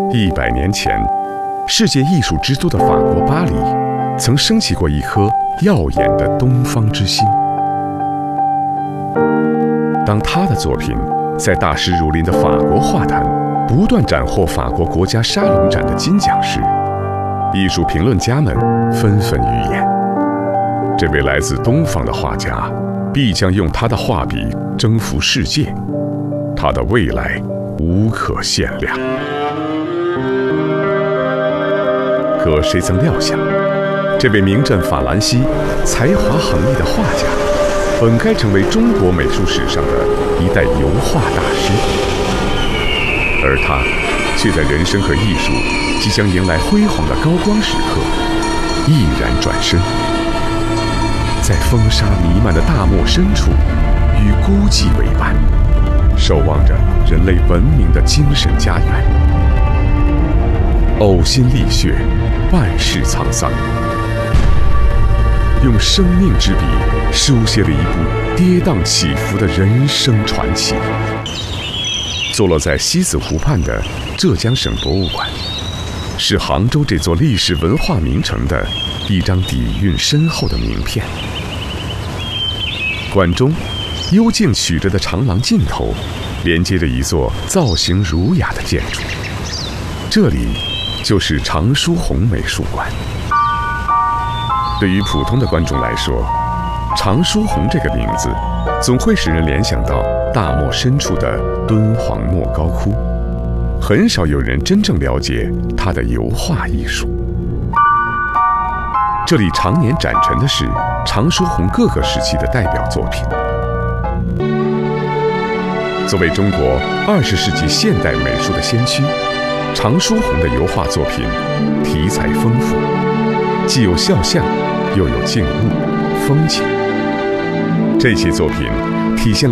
100年前，世界艺术之都的法国巴黎，曾升起过一颗耀眼的东方之星。当他的作品在大师如林的法国画坛不断斩获法国国家沙龙展的金奖时，艺术评论家们纷纷预言，这位来自东方的画家必将用他的画笔征服世界，他的未来无可限量。可谁曾料想，这位名震法兰西、才华横溢的画家，本该成为中国美术史上的一代油画大师，而他却在人生和艺术即将迎来辉煌的高光时刻，毅然转身，在风沙弥漫的大漠深处，与孤寂为伴，守望着人类文明的精神家园。呕心沥血，万世沧桑，用生命之笔书写了一部跌宕起伏的人生传奇。坐落在西子湖畔的浙江省博物馆，是杭州这座历史文化名城的一张底蕴深厚的名片。馆中幽静曲折的长廊尽头，连接着一座造型儒雅的建筑，这里就是常书鸿美术馆。对于普通的观众来说，常书鸿这个名字总会使人联想到大漠深处的敦煌莫高窟，很少有人真正了解他的油画艺术。这里常年展陈的是常书鸿各个时期的代表作品。作为中国20世纪现代美术的先驱，常书鸿的油画作品题材丰富，既有肖像，又有静物、风景。这些作品体现了